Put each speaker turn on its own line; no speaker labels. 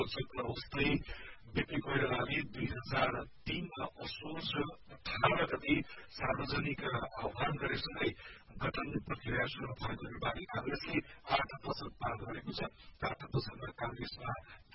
चक्र उस्तै बीपी कोइरालाले 2003 असोज 18 गते सार्वजनिक आह्वान गरेसँगै गठन प्रक्रिया शुरू भएको नेपाली कांग्रेसले 8 दशक पार गरेको छ। 8 दशकमा कांग्रेसमा